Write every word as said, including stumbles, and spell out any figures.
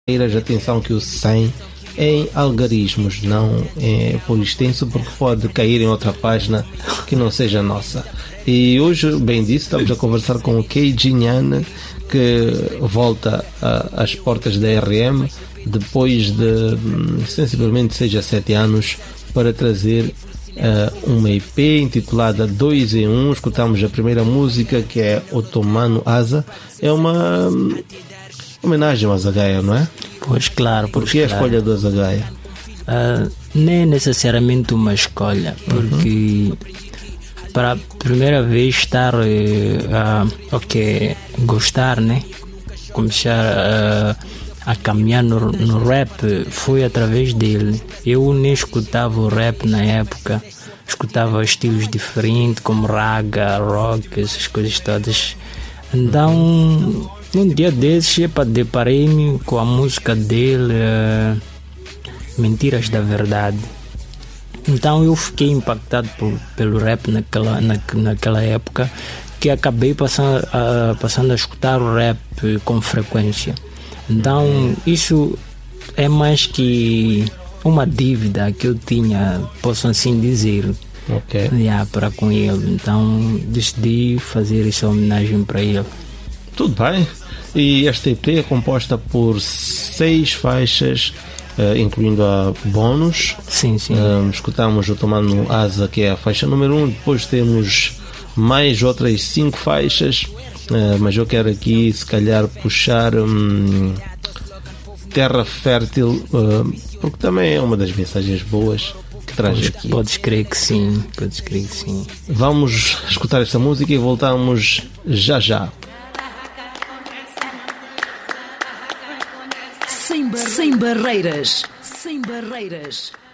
Atenção que o cem é em algarismos, não é por extenso, porque pode cair em outra página que não seja nossa. E hoje, bem disse, estamos a conversar com o Keiji Nhan, que volta a, às portas da R M depois de sensivelmente seis a sete anos para trazer uh, uma E P intitulada dois em um. Escutamos a primeira música, que é Otomano Asa. É uma um, homenagem ao Azagaia, não é? Pois claro. Por que a claro. escolha do Azagaia? Uh, nem é necessariamente uma escolha, porque uhum. para a primeira vez estar uh, ok, gostar, né? Começar uh, a caminhar no, no rap foi através dele. Eu nem escutava o rap na época, escutava estilos diferentes como raga, rock, essas coisas todas. Então, num dia desses, epa, deparei-me com a música dele, uh, Mentiras da Verdade. Então eu fiquei impactado por, pelo rap naquela, na, naquela época, que acabei passando a, passando a escutar o rap com frequência. Então isso é mais que uma dívida que eu tinha, posso assim dizer, okay. yeah, para com ele. Então decidi fazer essa homenagem para ele. Tudo bem. E esta E P é composta por seis faixas, Uh, incluindo a bónus. Sim, sim. Uh, escutamos o Otomano Asa, que é a faixa número um. Depois temos mais outras cinco faixas, uh, mas eu quero aqui se calhar puxar um, Terra Fértil, uh, porque também é uma das mensagens boas que traz podes, aqui. Podes crer que sim, podes crer que sim. Vamos escutar esta música e voltamos já já. Sem barreiras, sem barreiras.